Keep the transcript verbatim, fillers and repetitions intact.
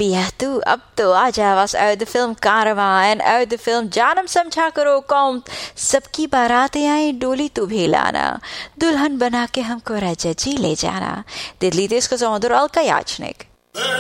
पिया तू अब तो आ जा बस uit de film Caravan en uit de film जानम समझा करो कौम सबकी बारातें आई डोली तू भी लाना दुल्हन बना के हमको राजा जी ले जाना. Dit lied is gezongen door Alka Yachnik.